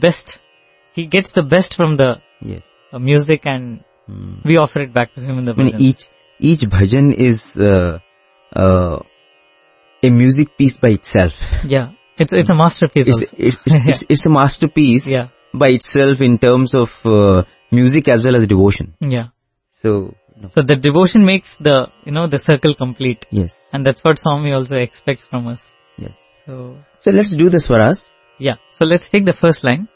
best. He gets the best from the music, and we offer it back to him in the bhajan. Each bhajan is a music piece by itself. Yeah, it's a masterpiece. It's a masterpiece by itself in terms of music as well as devotion. Yeah. So the devotion makes the circle complete. Yes. And that's what Swami also expects from us. Yes. So let's do this for us. Yeah. So let's take the first line.